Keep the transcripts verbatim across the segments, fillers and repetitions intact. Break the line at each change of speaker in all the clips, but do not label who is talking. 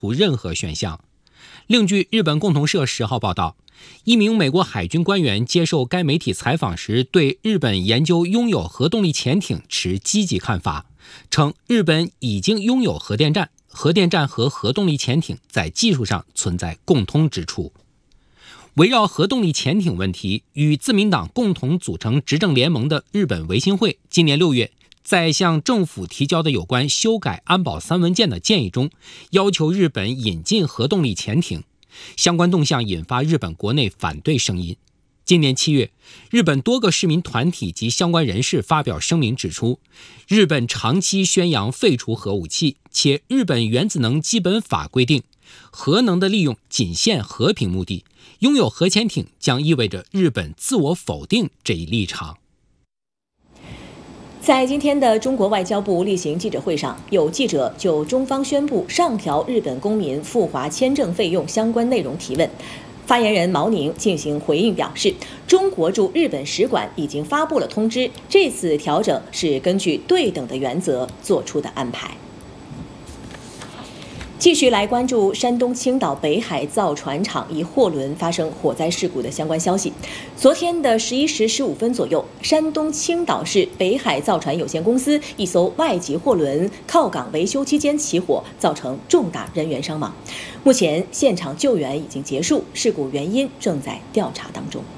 无任何选项。另据日本共同社十号报道，一名美国海军官员接受该媒体采访时，对日本研究拥有核动力潜艇持积极看法，称日本已经拥有核电站，核电站和核动力潜艇在技术上存在共通之处。围绕核动力潜艇问题，与自民党共同组成执政联盟的日本维新会今年六月在向政府提交的有关修改安保三文件的建议中，要求日本引进核动力潜艇，相关动向引发日本国内反对声音。今年七月，日本多个市民团体及相关人士发表声明指出，日本长期宣扬废除核武器，且日本原子能基本法规定，核能的利用仅限和平目的，拥有核潜艇将意味着日本自我否定这一立场。
在今天的中国外交部例行记者会上，有记者就中方宣布上调日本公民赴华签证费用相关内容提问。发言人毛宁进行回应表示，中国驻日本使馆已经发布了通知，这次调整是根据对等的原则做出的安排。继续来关注山东青岛北海造船厂一货轮发生火灾事故的相关消息。昨天的十一时十五分左右，山东青岛市北海造船有限公司一艘外籍货轮靠港维修期间起火，造成重大人员伤亡。目前现场救援已经结束，事故原因正在调查当中。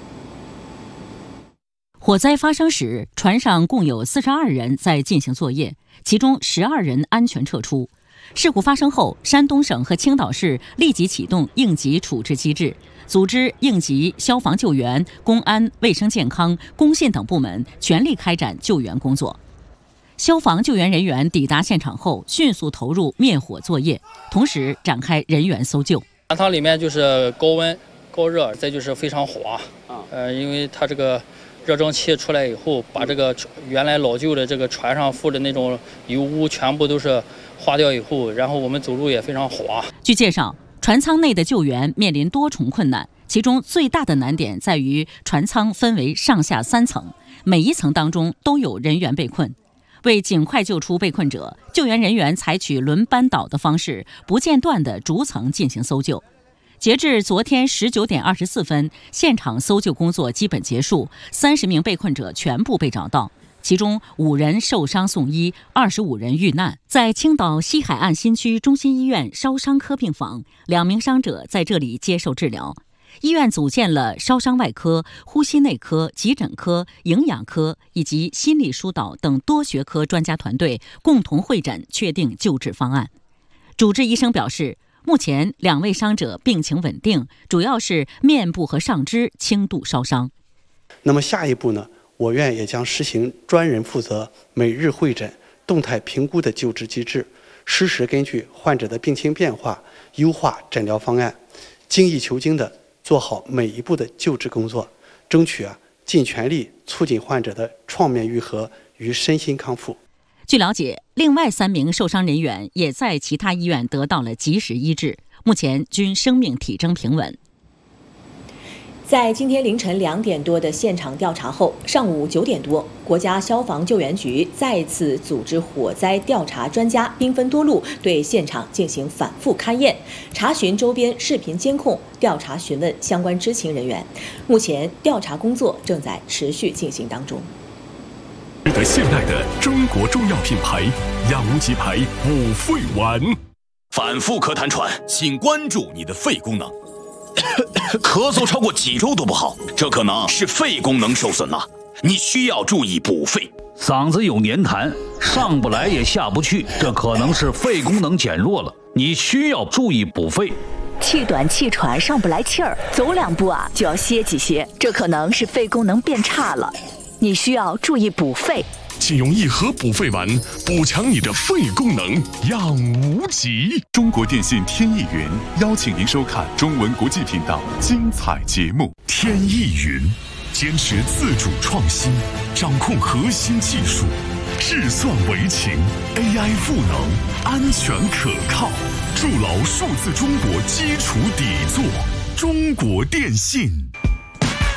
火灾发生时，船上共有四十二人在进行作业，其中十二人安全撤出。事故发生后，山东省和青岛市立即启动应急处置机制，组织应急消防救援、公安、卫生健康、工信等部门全力开展救援工作。消防救援人员抵达现场后，迅速投入灭火作业，同时展开人员搜救。
船舱里面就是高温、高热，再就是非常滑，呃，因为它这个热蒸汽出来以后，把这个原来老旧的这个船上附的那种油污全部都是化掉以后，然后我们走路也非常滑。
据介绍，船舱内的救援面临多重困难，其中最大的难点在于船舱分为上下三层，每一层当中都有人员被困。为尽快救出被困者，救援人员采取轮班倒的方式，不间断地逐层进行搜救。截至昨天十九点二十四分，现场搜救工作基本结束，三十名被困者全部被找到，其中五人受伤送医，二十五人遇难。在青岛西海岸新区中心医院烧伤科病房，两名伤者在这里接受治疗。医院组建了烧伤外科、呼吸内科、急诊科、营养科以及心理疏导等多学科专家团队，共同会诊确定救治方案。主治医生表示，目前两位伤者病情稳定，主要是面部和上肢轻度烧伤。
那么下一步呢，我院也将实行专人负责、每日会诊、动态评估的救治机制，实时根据患者的病情变化优化诊疗方案，精益求精地做好每一步的救治工作，争取啊尽全力促进患者的创面愈合与身心康复。
据了解，另外三名受伤人员也在其他医院得到了及时医治，目前均生命体征平稳。
在今天凌晨两点多的现场调查后，上午九点多，国家消防救援局再次组织火灾调查专家兵分多路，对现场进行反复勘验，查询周边视频监控，调查询问相关知情人员。目前调查工作正在持续进行当中。
值得信赖的中国中药品牌养无极牌五肺丸。
反复咳痰喘，请关注你的肺功能。咳嗽超过几周都不好，这可能是肺功能受损了，你需要注意补肺。
嗓子有黏痰，上不来也下不去，这可能是肺功能减弱了，你需要注意补肺。
气短气喘，上不来气儿，走两步啊就要歇几歇，这可能是肺功能变差了，你需要注意补肺。
请用一盒补肺丸补强你的肺功能，养无极。中国电信天翼云邀请您收看中文国际频道精彩节目。天翼云坚持自主创新，掌控核心技术，智算为情 ，A I 赋能，安全可靠，筑牢数字中国基础底座。中国电信。